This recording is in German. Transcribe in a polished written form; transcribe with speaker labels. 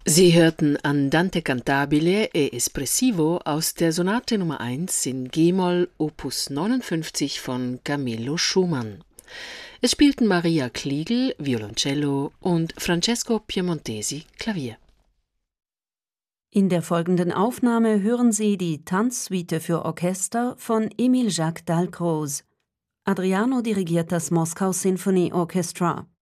Speaker 1: Sie hörten Andante cantabile e espressivo aus der Sonate Nummer 1 in G-Moll Opus 59 von Camillo Schumann. Es spielten Maria Kliegl, Violoncello und Francesco Piemontesi, Klavier.
Speaker 2: In der folgenden Aufnahme hören Sie die Tanzsuite für Orchester von Émile Jacques Dalcroze. Adriano dirigiert das Moskau Symphony Orchestra.